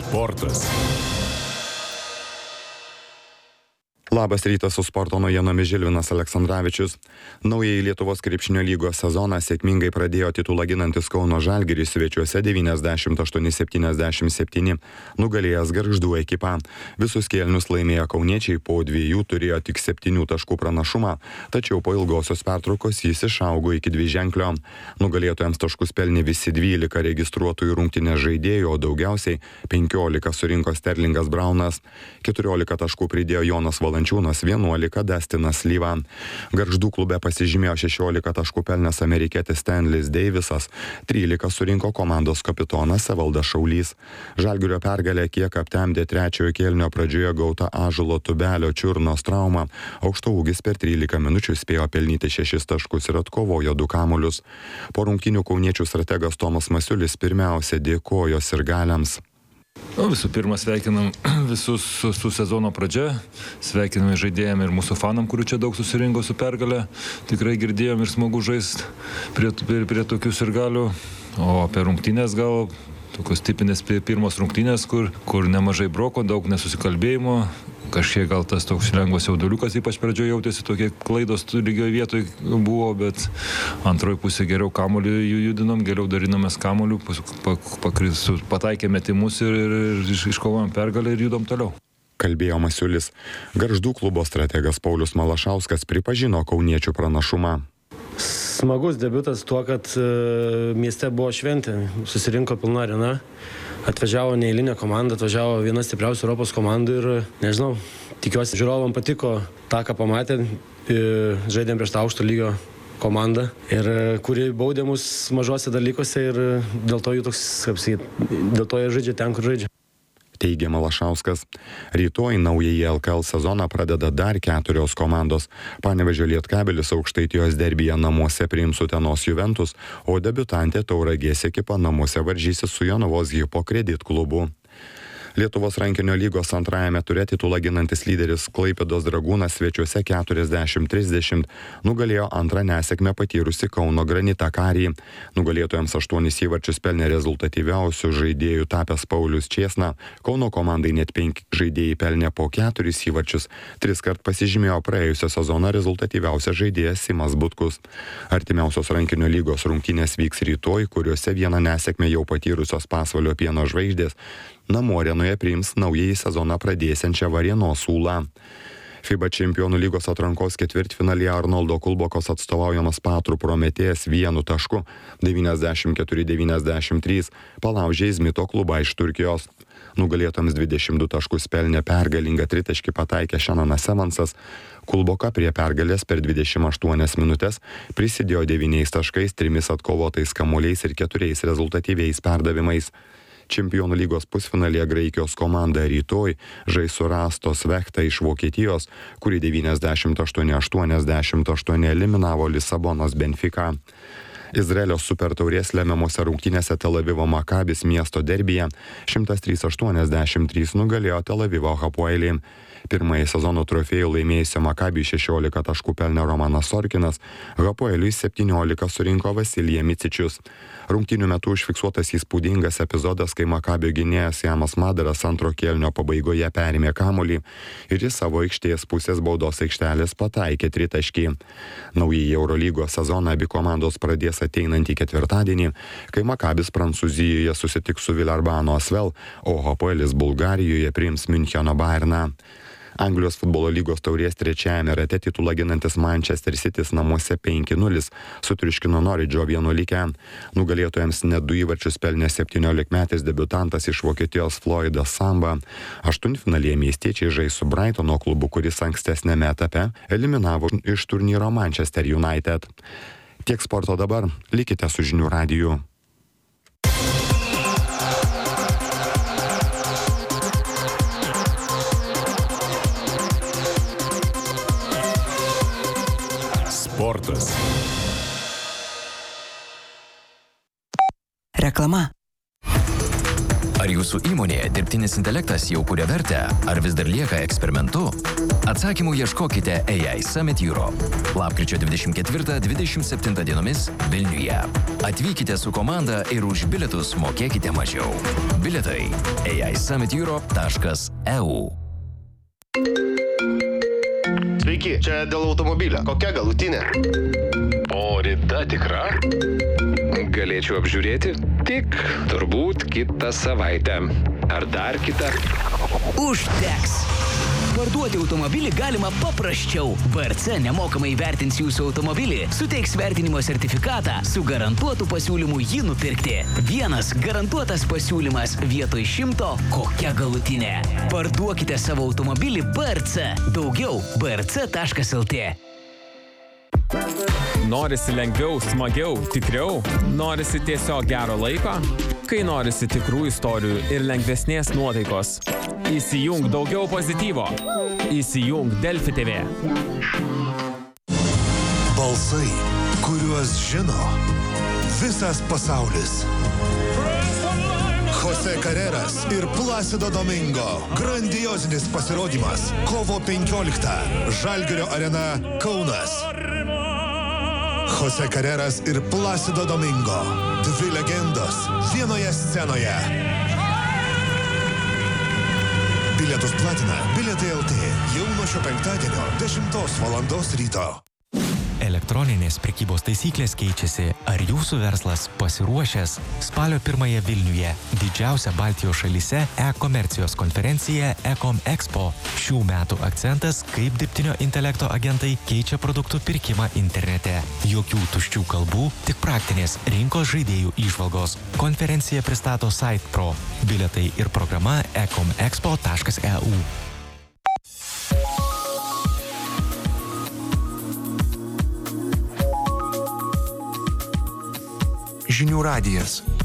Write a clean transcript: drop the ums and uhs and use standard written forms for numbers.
Sportas. Labas rytas, su sporto naujienomis Žilvinas Aleksandravičius. Naująjį Lietuvos krepšinio lygos sezoną sėkmingai pradėjo titulą ginantis Kauno Žalgiris svečiuose 98-77 nugalėjęs Gargždų ekipą. Visus kėlinius laimėjo kauniečiai, po 2 turėjo tik 7 taškų pranašumą, tačiau po ilgosios pertraukos jis išaugo iki 2-ženklio. Nugalėtojams taškus pelnė visi 12 registruotųjų rungtynės žaidėjų, o daugiausiai 15 surinko Sterlingas Braunas, 14 taškų pridėjo Jonas Valančiūnas, 11 Dustinas Lyva. Gargždų klube pasižymėjo 16 taškų pelnęs amerikietis Stanleys Davisas, 13 surinko komandos kapitonas Evaldas Šaulys. Žalgirio pergalę kiek aptemdė trečiojo kėlinio pradžioje gauta Ąžuolo Tubelio čiurnos trauma. Aukštaūgis per 13 minučių spėjo pelnyti 6 taškus ir atkovojo 2 kamuolius. Po rungtynių kauniečių strategas Tomas Masiulis pirmiausia dėkojo sirgaliams. Visų pirma, sveikinam visus su sezono pradžia, sveikinam žaidėjam ir mūsų fanam, kurių čia daug susirinko su pergalė. Tikrai girdėjom ir smagu žaisti prie tokių sirgalių, o apie rungtynės gal tokios tipinės pirmos rungtynės, kur nemažai broko, daug nesusikalbėjimo. Kažkiek gal tas toks lengvas jauduliukas, ypač pradžioje jautėsi, tokie klaidos lygioje vietoje buvo, bet antroji pusė geriau kamuolį judinom, geriau darinomės kamuolių, pataikė metimus ir iškovojom pergalę ir judom toliau. Kalbėjo Masiulis. Gargždų klubo strategas Paulius Malašauskas pripažino kauniečių pranašumą. Smagus debiutas tuo, kad mieste buvo šventė, susirinko pilna arena. Atvažiavo neeilinė komanda, atvažiavo viena stipriausių Europos komandų ir, nežinau, tikiuosi žiūrovam patiko tą, ką pamatė. Žaidėm prieš tą aukšto lygio komandą, kuri baudė mus mažose dalykuose ir dėl to jų toks, kaip sakyt, dėl to jie žaidžia ten, kur žaidžia. Teigė Malašauskas. Rytoj naująjį LKL sezoną pradeda dar 4 komandos. Panevėžio Lietkabelis Aukštaitijos derbyje namuose priims Utenos Juventus, o debiutantė Tauragės ekipa namuose varžysis su Jonavos Hipokredit klubu. Lietuvos rankinio lygos antrajame ture titulą ginantis lyderis Klaipėdos Dragūnas svečiuose 40-30 nugalėjo antrą nesėkmę patyrusi Kauno Granitą Karį. Nugalėtojams 8 įvarčius pelnė rezultatyviausių žaidėjų tapęs Paulius Čėsna. Kauno komandai net 5 žaidėjai pelnė po 4 įvarčius. 3 kart pasižymėjo praėjusio sezono rezultatyviausias žaidėjas Simas Butkus. Artimiausios rankinio lygos rungtynės vyks rytoj, kuriuose vieną nesėkmę jau patyrusios Pasvalio Pieno žvaigždės namų arenoje priims naująjį sezoną pradėsiančią Varėnos Ūlą. FIBA čempionų lygos atrankos ketvirtfinalyje Arnoldo Kulbokos atstovaujamas Patrų Prometėjas 1 tašku 94-93 palaužė Izmito klubą iš Turkijos. Nugalėtojams 22 taškus pelnė pergalingą tritaškį pataikė Šananas Evansas. Kulboka prie pergalės per 28 minutės prisidėjo 9 taškais, 3 atkovotais kamuoliais ir 4 rezultatyviais perdavimais. Čempionų lygos pusfinalyje Graikijos komanda rytoj žais su Rastos Vechta iš Vokietijos, kuri 98-88 eliminavo Lisabonos Benfica. Izraelio supertaurės lemiamose rungtynėse Tel Avivo Makabis miesto derbyje 103-83 nugalėjo Tel Avivo Hapoelį. Pirmąjį sezono trofėjų laimėjusio Makabiui 16 taškų pelnė Romanas Sorkinas, Hapoeliui 17 surinko Vasilija Micičius. Rungtynių metu užfiksuotas įspūdingas epizodas, kai Makabio gynėjas Jamas Madaras antro kėlinio pabaigoje perėmė kamuolį ir į savo aikštės pusės baudos aikštelės pataikė tritaškį. Naująjį Eurolygos sezoną abi komandos pradės ateinantį ketvirtadienį, kai Makabis Prancūzijoje susitiks su Vilarbano Asvel, o Hapoelis Bulgarijoje priims Miuncheno Bayerną. Anglijos futbolo lygos taurės trečiajame rate titulą ginantis Manchester City's namuose 5-0 sutriuškino Norwich 1-0. Nugalėtojams net 2 įvarčius pelnė 17-metis debiutantas iš Vokietijos Floydas Samba. Aštuntfinalyje miestiečiai žais su Brightono klubu, kuris ankstesnėme etape eliminavo iš turnyro Manchester United. Tiek sporto dabar, likite su žinių radiju. Sportas. Reklama. Ar jūsų įmonėje dirbtinis intelektas jau kuria vertę, ar vis dar lieka eksperimentu? Atsakymų ieškokite AI Summit Europe. Lapkričio 24-27 dienomis Vilniuje. Atvykite su komanda ir už bilietus mokėkite mažiau. Bilietai AISummitEurope.eu. Sveiki, čia dėl automobilio. Kokia galutinė? O rida tikra? Galėčiau apžiūrėti? Tik turbūt kitą savaitę. Ar dar kitą? Užteks. Parduoti automobilį galima paprasčiau. BRC nemokamai vertins jūsų automobilį, suteiks vertinimo sertifikatą su garantuotu pasiūlymu jį nupirkti. Vienas garantuotas pasiūlymas vietoj 100, kokia galutinė. Parduokite savo automobilį BRC. Daugiau brc.lt. Norisi lengviau, smagiau, tikriau? Norisi tiesiog gero laiko? Kai norisi tikrų istorijų ir lengvesnės nuotaikos. Įsijung daugiau pozityvo. Įsijung Delfi TV. Balsai, kuriuos žino visas pasaulis. Jose Carreras ir Placido Domingo. Grandiozinis pasirodymas. Kovo 15. Žalgirio arena, Kaunas. Jose Carreras ir Placido Domingo. Dvi legendos vienoje scenoje. Bilietus platina Bilietai LT. Jau nuo šio penktadienio 10 valandos ryto. Elektroninės prekybos taisyklės keičiasi. Ar jūsų verslas pasiruošęs? Spalio 1 Vilniuje didžiausia Baltijos šalyse e-komercijos konferencija Ecom Expo. Šių metų akcentas, kaip dirbtinio intelekto agentai keičia produktų pirkimą internete. Jokių tuščių kalbų, tik praktinės rinkos žaidėjų įžvalgos. Konferencija pristato SitePro. Bilietai ir programa ecomexpo.eu. Žinių radijas.